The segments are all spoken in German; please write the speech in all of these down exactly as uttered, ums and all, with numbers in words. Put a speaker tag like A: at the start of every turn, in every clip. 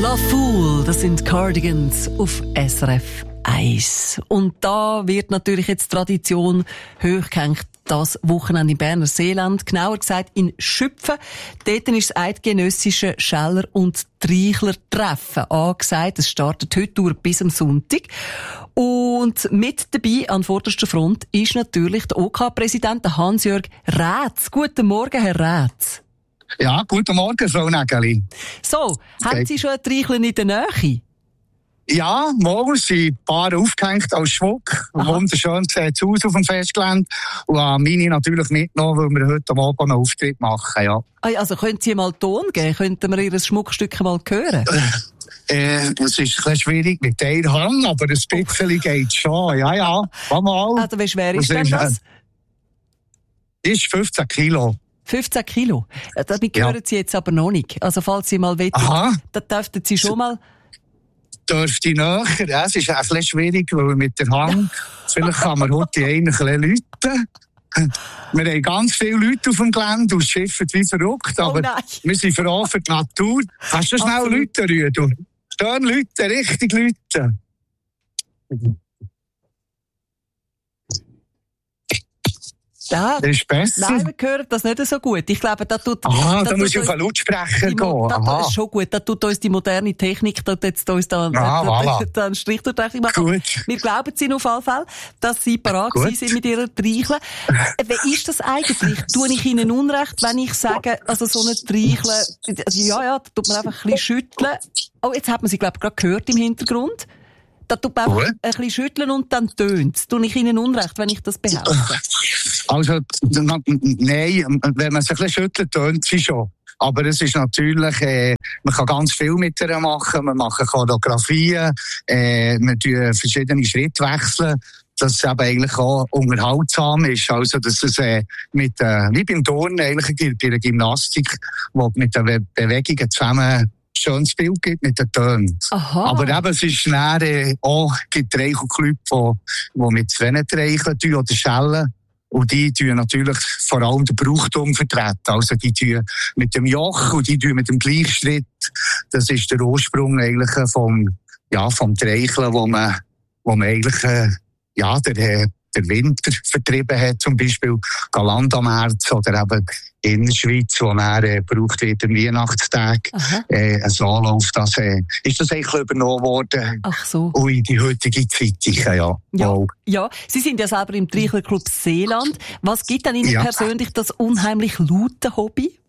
A: La Fool, das sind Cardigans auf S R F eins. Und da wird natürlich jetzt Tradition hochgehängt, das Wochenende im Berner Seeland, genauer gesagt in Schüpfen. Dort ist das eidgenössische Scheller- und Treichler-Treffen angesagt. Es startet heute durch bis am Sonntag. Und mit dabei an vorderster Front ist natürlich der O K-Präsident Hans-Jörg Rätz. Guten Morgen, Herr Rätz.
B: Ja, guten Morgen, Frau Nägeli.
A: So, haben Sie schon ein Treichler in der Nähe?
B: Ja, morgen sind ein paar aufgehängt als Schmuck. Aha. Wunderschön sieht es aus auf dem Festgelände. Und habe meine natürlich mitgenommen, weil wir heute am Abend einen Auftritt machen, ja.
A: Also können Sie mal Ton geben? Könnten wir Ihr Schmuckstück mal hören?
B: Äh, es ist ein bisschen schwierig mit der Hand, aber ein bisschen geht schon. Ja, ja, komm mal.
A: Also wie schwer ist denn das?
B: Das ist fünfzehn Kilo.
A: fünfzehn Kilo. Damit hören ja. Sie jetzt aber noch nicht. Also falls Sie mal wollen, dann dürften Sie schon mal...
B: Dürfte näher. Ja, es ist ein bisschen schwierig, weil mit der Hand, vielleicht kann man heute einen ein bisschen läuten. Wir haben ganz viele Leute auf dem Gelände und schiffen wie verrückt, aber
A: oh
B: wir sind froh für die Natur. Kannst du schnell Leute rühren? Stehen Leute, richtig Leute.
A: Da,
B: das ist besser.
A: Nein, wir hören das nicht so gut. Ich glaube, da tut...
B: Aha, da muss ich auf einen Lautsprecher gehen.
A: Das ist schon gut. Da tut uns die moderne Technik, da jetzt uns da,
B: ah,
A: da,
B: voilà.
A: da einen Strich durch die Rechnung machen.
B: Gut.
A: Wir glauben Ihnen auf jeden Fall, dass Sie parat sind mit Ihrer Treichle. Wie ist das eigentlich? Tue ich Ihnen Unrecht, wenn ich sage, also so eine Treichle, also ja, ja, da tut man einfach ein bisschen schütteln. Oh, jetzt hat man sie, glaube ich, gerade gehört im Hintergrund. Da tut man einfach ein bisschen schütteln und dann tönt es. Tue ich Ihnen Unrecht, wenn ich das behaupte?
B: Also, nein, wenn man sich ein bisschen schüttelt, tönt sie schon. Aber es ist natürlich, äh, man kann ganz viel mit ihr machen. Wir machen Choreografien, äh, wir tun verschiedene Schritte wechseln, dass es eben eigentlich auch unterhaltsam ist. Also, dass es äh, mit, äh, wie beim Turnen, eigentlich bei der Gymnastik, wo mit den Bewegungen zusammen schönes Bild gibt mit den Tönen.
A: Aha.
B: Aber eben, es ist näher, äh, auch gibt Treichelclubs, die mit zwei Treicheln tun oder schellen. Und die tun natürlich vor allem den Brauchtum vertreten. Also die tun mit dem Joch und die tun mit dem Gleichschritt. Das ist der Ursprung eigentlich vom, ja, vom Treicheln, wo man, wo man eigentlich, äh, ja, der, der Winter vertrieben hat, zum Beispiel Galant am März oder eben in der Schweiz, wo er äh, gebraucht wird am Weihnachtstag, äh, ein Anlauf, das äh, ist das eigentlich übernommen worden.
A: Ach so.
B: Und in die heutige Zeit, ja.
A: Ja,
B: wow.
A: ja. Sie sind ja selber im Treichlerclub Seeland. Was gibt denn Ihnen
B: ja.
A: persönlich das unheimlich laute Hobby?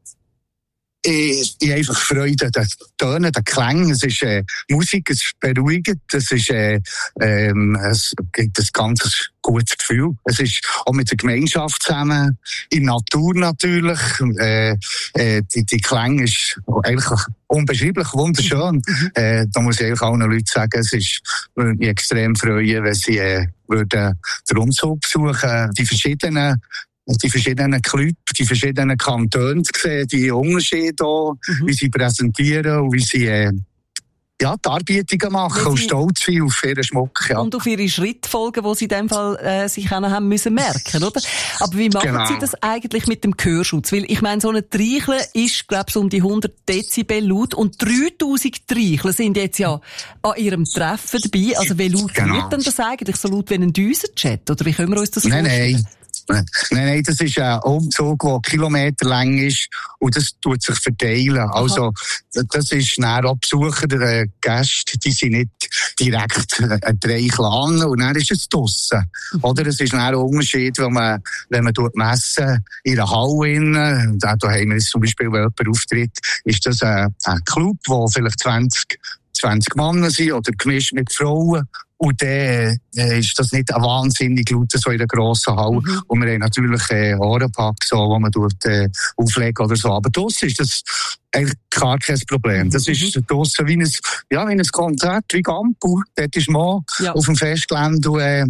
B: Ich, ich einfach Freude, das Tönen, der Klang, es ist äh, Musik, es ist beruhigend, es ist, äh, ähm, es gibt ein ganz gutes Gefühl. Es ist auch mit der Gemeinschaft zusammen, in der Natur natürlich, äh, äh, die, die Klang ist eigentlich unbeschreiblich wunderschön. äh, da muss ich eigentlich allen Leuten sagen, es ist, würde mich extrem freuen, wenn sie äh, würden den Umzug besuchen, die verschiedenen die verschiedenen Clubs, die verschiedenen Kantone sehen, die Unterschiede hier, mhm. wie sie präsentieren und wie sie äh, ja, die Arbeitungen machen und stolz sind auf ihren Schmuck. Ja.
A: Und auf ihre Schrittfolgen, die sie in dem Fall äh, sich haben müssen merken, oder? Aber wie machen genau. Sie das eigentlich mit dem Gehörschutz? Weil ich meine, so eine Treichle ist, glaube ich, so um die hundert Dezibel laut und dreitausend Treichle sind jetzt ja an ihrem Treffen dabei. Also wie laut genau. wird denn das eigentlich? So laut wie ein Düsenjet? Oder wie können wir uns das
B: nein,
A: vorstellen?
B: Nein. Nein, nein, das ist ein Umzug, der kilometerlang ist und das tut sich verteilen. Aha. Also, das ist dann auch Besucher, der Gäste, die sind nicht direkt ein Treichl an und dann ist es draussen. Mhm. Oder es ist dann ein Unterschied, wenn man, wenn man dort messen, in einer Halle innen, da haben wir jetzt zum Beispiel, wenn jemand auftritt, ist das ein, ein Club, wo vielleicht zwanzig, zwanzig Männer sind oder gemischt mit Frauen. Und dann äh, ist das nicht ein wahnsinnig laut, so in der grossen Halle. Mhm. Und wir haben natürlich äh, Ohrenpack, so, wo man dort äh, auflegen oder so. Aber draussen ist das eigentlich gar kein Problem. Das mhm. ist draussen wie ein, ja, wie ein Konzert, wie Gampu. Dort ist man ja. auf dem Festgelände und äh,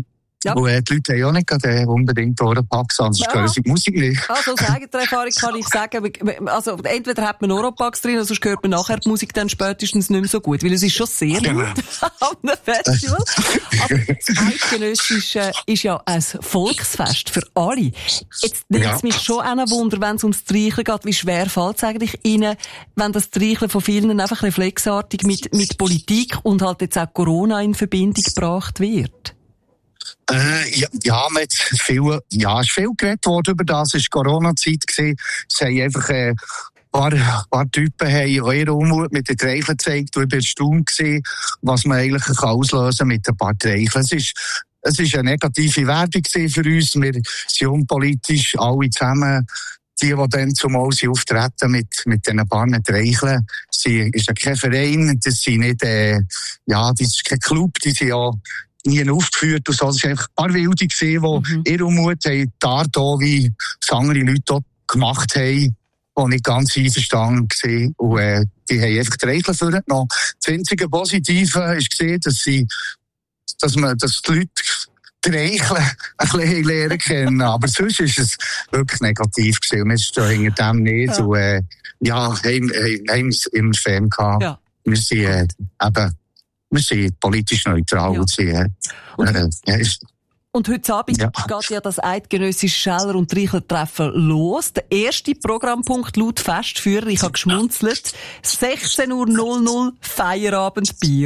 A: Ja.
B: Und äh, die Leute haben auch nicht gerade unbedingt Oropax, sonst ja. hören sie die Musik nicht.
A: Also aus eigener Erfahrung kann ich sagen, also entweder hat man Oropax drin, oder sonst hört man nachher die Musik dann spätestens nicht mehr so gut, weil es ist schon sehr laut an einem Festival. Aber das Eidgenössische ist ja ein Volksfest für alle. Jetzt nimmt es ja. mich schon auch ein Wunder, wenn es ums Streicheln geht, wie schwer fällt es eigentlich Ihnen, wenn das Streicheln von vielen einfach reflexartig mit, mit Politik und halt jetzt auch Corona in Verbindung gebracht wird?
B: Äh, ja, ja, man hat viel, ja, es ist viel geredet worden über das. Es war Corona-Zeit gewesen. Es haben einfach, äh, ein paar, paar Typen haben eure Unmut mit den Treicheln gezeigt. Und ich war erstaunt gewesen, was man eigentlich auslösen kann mit ein paar Treicheln. Es ist, es ist eine negative Werbung für uns. Wir sind unpolitisch, alle zusammen. Die, die dann zumal sie auftreten mit, mit diesen paar Treicheln, sie, ist ja kein Verein, das sind nicht, äh, ja, das ist kein Club, die sind ja nie aufgeführt und so. Das waren einfach ein paar Wilde gesehen, die mhm. ihre Unmut haben, die Art auch, wie es andere Leute dort gemacht haben, die nicht ganz einverstanden waren. Und, äh, die haben einfach die Regeln vorgenommen. Das einzige Positive ist gesehen, dass sie, dass man, dass die Leute die Regeln ein bisschen lernen kennen. Aber sonst ist es wirklich negativ gewesen. Wir stehen hinter dem nicht. Ja. Und, äh, ja, haben, haben es immer Fan gehabt. Ja. Wir sind, äh, eben, wir sind politisch neutral. Ja. Sind,
A: und,
B: äh, ja, ist,
A: und heute Abend ja. geht ja das eidgenössische Scheller- und Treichler-Treffen los. Der erste Programmpunkt laut Festführer, ich habe geschmunzelt, sechzehn Uhr null null Feierabendbier.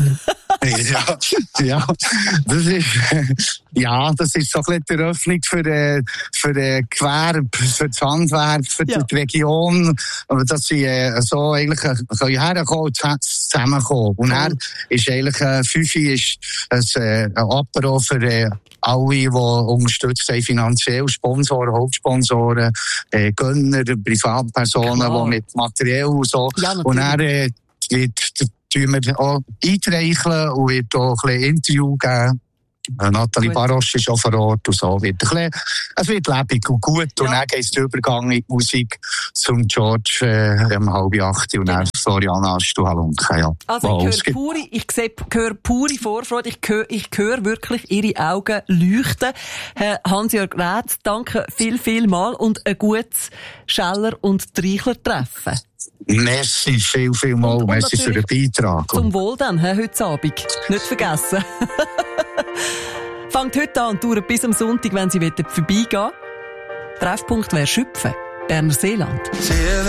B: ja, ja, das ist, ja, das ist so ein bisschen die Eröffnung für, äh, für äh, Gewerbe, für das Handwerk, für ja. die Region, dass sie äh, so eigentlich äh, können herkommen und zusammenkommen. Und dann ist eigentlich, äh, Fünfi ist ein, äh, ein Apero für äh, alle, die unterstützt haben, finanziell, Sponsoren, Hauptsponsoren, äh, Gönner, Privatpersonen, Klar. die mit Material und so. Ja, und dann äh, wird tun wir auch eintreicheln und wird auch ein bisschen Interview geben. Nathalie Barosch ist auch vor Ort und so. Wird ein bisschen, es wird lebendig und gut. Ja. Und dann geht es der Übergang in die Musik zum George äh, um halb acht und dann Floriana Stuhalunke. Ja.
A: Also ich höre pure, ich sehe, höre pure Vorfreude. Ich höre, ich höre wirklich Ihre Augen leuchten. Herr Hans-Jörg Rätz, danke viel, viel mal und ein gutes Scheller- und Treichler-Treffen.
B: Merci, viel, viel mal. Und, und merci für den Beitrag.
A: Zum Wohl dann, heute Abend. Nicht vergessen. Fangt heute an und dauert bis am Sonntag, wenn Sie vorbeigehen wollen. Treffpunkt wäre Schüpfen, Berner Seeland.